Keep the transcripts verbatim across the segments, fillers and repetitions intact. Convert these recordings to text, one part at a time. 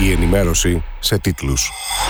Η ενημέρωση σε τίτλους.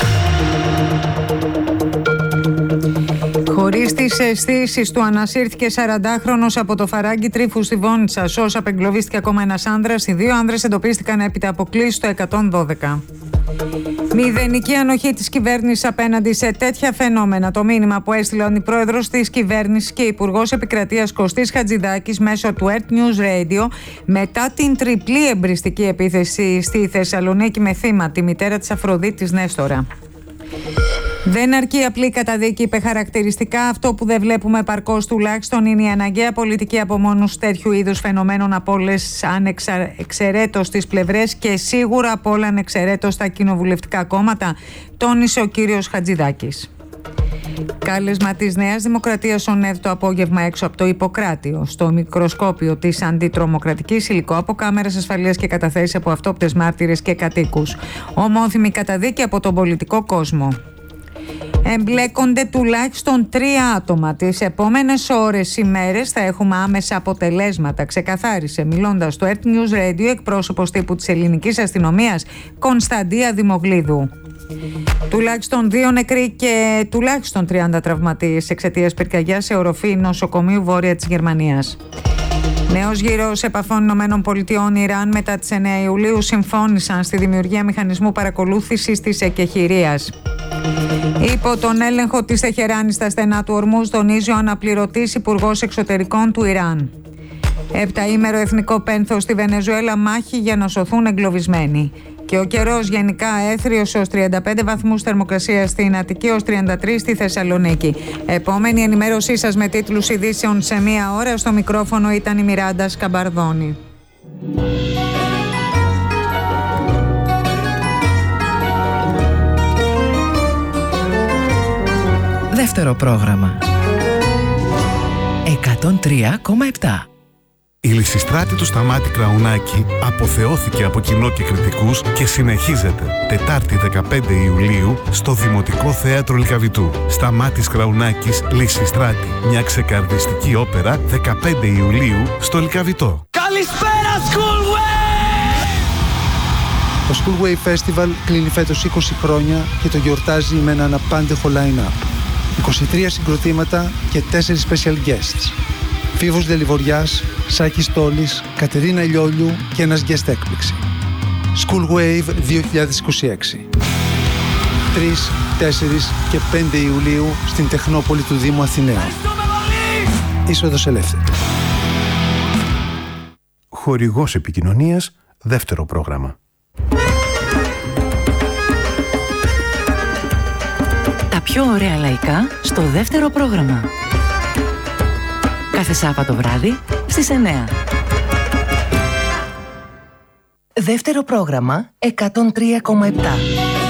Χωρίς τις αισθήσεις του, ανασύρθηκε σαραντάχρονος από το Φαράγγι Τρίφου στη Βόνιτσα. Ως απεγκλωβίστηκε ακόμα ένας άνδρας. Οι δύο άνδρες εντοπίστηκαν έπειτα από κλήσεις στο εκατόν δώδεκα. Μηδενική ανοχή της κυβέρνησης απέναντι σε τέτοια φαινόμενα. Το μήνυμα που έστειλε ο αντιπρόεδρος της κυβέρνησης και υπουργός επικρατείας Κωστής Χατζηδάκης μέσω του Earth News Radio μετά την τριπλή εμπριστική επίθεση στη Θεσσαλονίκη με θύμα τη μητέρα της Αφροδίτης Νέστορα. Δεν αρκεί απλή καταδίκη, είπε χαρακτηριστικά. Αυτό που δεν βλέπουμε επαρκώς τουλάχιστον είναι η αναγκαία πολιτική απομόνωση τέτοιου είδους φαινομένων από όλες ανεξαιρέτως τις πλευρές και σίγουρα από όλα ανεξαιρέτως τα κοινοβουλευτικά κόμματα, τόνισε ο κύριος Χατζηδάκης. Κάλεσμα της Νέας Δημοκρατίας ο ΝΕΔ το απόγευμα έξω από το Ιπποκράτιο, στο μικροσκόπιο της αντιτρομοκρατικής, υλικό από κάμερες ασφαλείας και καταθέσεις από αυτόπτες μάρτυρες και κατοίκους. Ομόθυμη καταδίκη από τον πολιτικό κόσμο. Εμπλέκονται τουλάχιστον τρία άτομα. Τις επόμενες ώρες, ημέρες θα έχουμε άμεσα αποτελέσματα, ξεκαθάρισε μιλώντας στο Earth News Radio εκπρόσωπος τύπου της ελληνικής αστυνομίας Κωνσταντία Δημογλίδου. Τουλάχιστον δύο νεκροί και τουλάχιστον τριάντα τραυματίες εξαιτίας πυρκαγιάς σε οροφή νοσοκομείου βόρεια της Γερμανίας. Νέος γύρος επαφών ΗΠΑ Ιράν μετά τις εννέα Ιουλίου συμφώνησαν στη δημιουργία μηχανισμού παρακολούθησης της εκεχηρίας. Υπό τον έλεγχο της Τεχεράνης στα στενά του Ορμούζ, τονίζει ο αναπληρωτής υπουργός εξωτερικών του Ιράν. Επταήμερο εθνικό πένθος στη Βενεζουέλα, μάχη για να σωθούν εγκλωβισμένοι. Και ο καιρός γενικά έθριος ως τριάντα πέντε βαθμούς θερμοκρασία στην Αττική, ως τριάντα τρία στη Θεσσαλονίκη. Επόμενη ενημέρωσή σας με τίτλους ειδήσεων σε μία ώρα. Στο μικρόφωνο ήταν η Μιράντα Σκαμπαρδόνη. Δεύτερο πρόγραμμα. εκατόν τρία κόμμα επτά. Η Λυσιστράτη του Σταμάτη Κραουνάκη αποθεώθηκε από κοινό και κριτικούς και συνεχίζεται Τετάρτη δεκαπέντε Ιουλίου στο Δημοτικό Θέατρο Λυκαβητού. Σταμάτης Κραουνάκης, Λυσιστράτη, μια ξεκαρδιστική όπερα, δεκαπέντε Ιουλίου στο Λυκαβητό. Καλησπέρα Schoolway! Το Schoolway Festival κλείνει φέτος είκοσι χρόνια και το γιορτάζει με ένα αναπάντεχο line-up. είκοσι τρία συγκροτήματα και τέσσερις special guests. Φίβος Δελιβοριάς, Σάκης Τόλης, Κατερίνα Λιόλιου και ένας guest έκπληξη. Schoolwave δύο χιλιάδες είκοσι έξι. τρεις, τέσσερις και πέντε Ιουλίου στην Τεχνόπολη του Δήμου Αθηναίων. Είσοδος ελεύθερη. Χορηγός επικοινωνίας, δεύτερο πρόγραμμα. Τα πιο ωραία λαϊκά στο δεύτερο πρόγραμμα. Κάθε Σάββατο βράδυ στις εννέα. Δεύτερο πρόγραμμα εκατόν τρία κόμμα επτά.